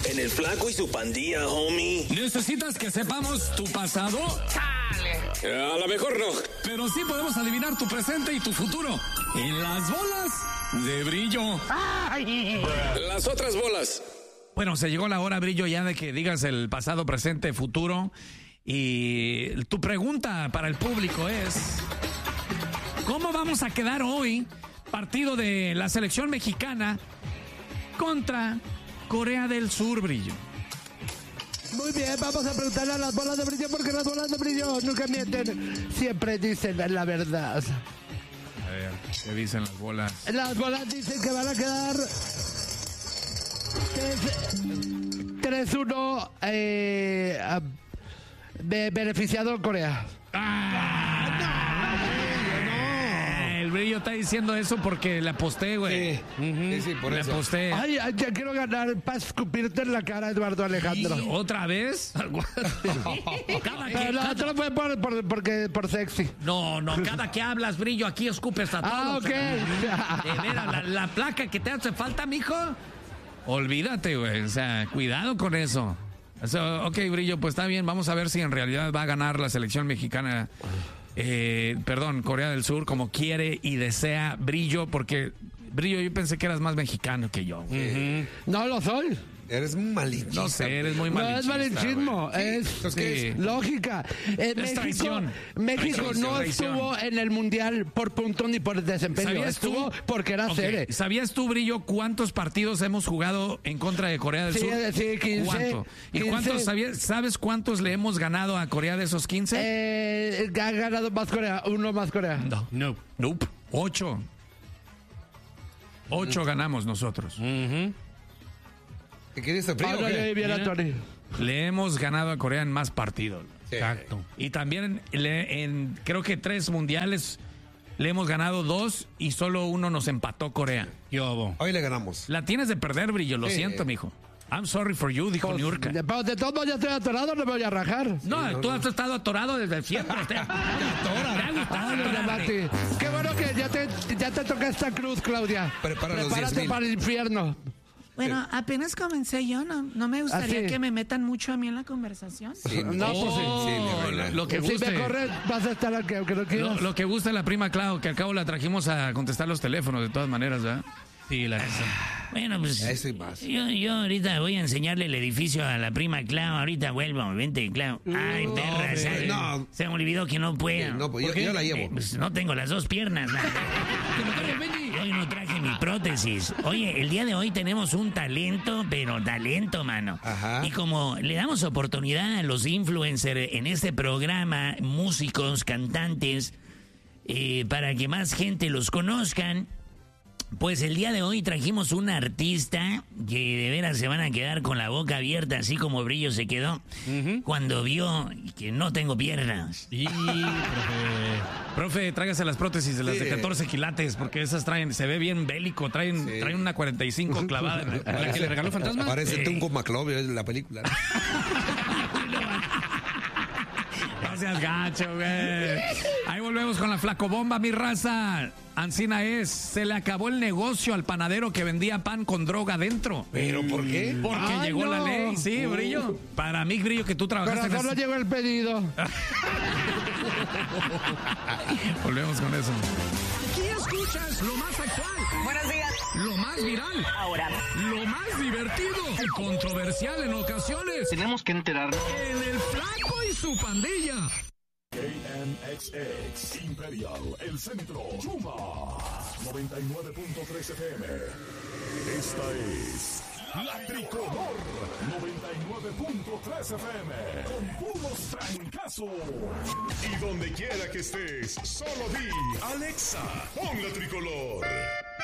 En el Flaco y su pandilla, homie. ¿Necesitas que sepamos tu pasado? A lo mejor no. Pero sí podemos adivinar tu presente y tu futuro. En las bolas de Brillo. Las otras bolas. Bueno, se llegó la hora, Brillo, ya de que digas el pasado, presente, futuro. Y tu pregunta para el público es: ¿cómo vamos a quedar hoy, partido de la selección mexicana contra Corea del Sur, Brillo? Muy bien, vamos a preguntarle a las bolas de Brillo, porque las bolas de Brillo nunca mienten, siempre dicen la verdad. A ver, ¿qué dicen las bolas? Las bolas dicen que van a quedar 3-1 beneficiado Corea. El Brillo está diciendo eso porque le aposté, güey. Sí, por Le eso. aposté. Ay, ya quiero ganar para escupirte en la cara, Eduardo Alejandro. ¿Otra vez? Pero la otra fue por sexy. No, cada que hablas, Brillo, aquí escupes a todos. Ah, ok. De veras, la placa que te hace falta, mijo, olvídate, güey. O sea, cuidado con eso. Ok, Brillo, pues está bien. Vamos a ver si en realidad va a ganar la selección mexicana. Corea del Sur, como quiere y desea Brillo, porque Brillo, yo pensé que eras más mexicano que yo. No lo soy. Eres un malinchista. No sé, eres muy No es malinchista, malinchismo, güey. es Sí. lógica. traición. México no Traición. estuvo en el mundial por punto ni por desempeño. ¿Sabías tú? Estuvo porque era Ok, sede. ¿sabías tú, Brillo, cuántos partidos hemos jugado en contra de Corea del Sí, Sur? sí, 15. ¿Cuánto? ¿Y 15. cuántos sabes cuántos le hemos ganado a Corea de esos 15? Ha ganado más Corea, uno más Corea. No. Nope. 8. 8 ganamos nosotros. ¿Te quieres frío o Ahora qué? le viene a Tony. Le hemos ganado a Corea en más partidos. Sí. Exacto. Y también en creo que 3 mundiales le hemos ganado 2 y solo uno nos empató Corea. Hoy le ganamos. La tienes de perder, Brillo, lo Sí. siento, mijo. I'm sorry for you, dijo Niurka. De todos modos ya estoy atorado, no me voy a rajar. No, tú has estado atorado desde siempre. Te ha gustado Ay, atorarte. Mati. Qué bueno que ya te toca esta cruz, Claudia. Prepara los Prepárate 10,000. para el infierno. Bueno, apenas comencé yo, no me gustaría ¿Ah, sí? que me metan mucho a mí en la conversación. Sí, No, pues sí. sí, mi reina. Lo que Si guste. me corres, vas a estar aquí, aunque no quieras. Lo que gusta la prima Clau, que al cabo la trajimos a contestar los teléfonos de todas maneras, ¿verdad? Sí, la Bueno, pues Eso y más. yo ahorita voy a enseñarle el edificio a la prima Clau. Ahorita vuelvo, vente, Clau. Ay, perra, no. se me olvidó que no puedo. No, pues yo la llevo. Pues no tengo las 2 piernas. Hoy no traje mi prótesis. Oye, el día de hoy tenemos un talento, pero talento, mano. Ajá. Y como le damos oportunidad a los influencers en este programa, músicos, cantantes, para que más gente los conozcan, pues el día de hoy trajimos un artista que de veras se van a quedar con la boca abierta, así como Brillo se quedó cuando vio que no tengo piernas. Y, profe, tráigase las prótesis de las de 14 quilates, porque esas se ve bien bélico, traen una 45 clavada. ¿La que le regaló Fantasma? Parece Tungo McLovin en la película. No seas gacho, güey. Ahí volvemos con la flacobomba, mi raza. Ancina se le acabó el negocio al panadero que vendía pan con droga dentro. ¿Pero por qué? Porque Ay, llegó no. la ley, sí, Brillo. Para mí, Brillo, que tú trabajaste Corazón, no llegó el pedido. Volvemos con eso. Aquí escuchas lo más actual. Buenos días. Lo más viral. Ahora, Lo más divertido. Y controversial en ocasiones. tenemos que enterarnos. En el Flaco y su pandilla. KNXX Imperial, El Centro, Chuma, 99.3 FM. Esta es La Tricolor, 99.3 FM, con puros trancazos. Y donde quiera que estés, solo di, Alexa, pon La Tricolor.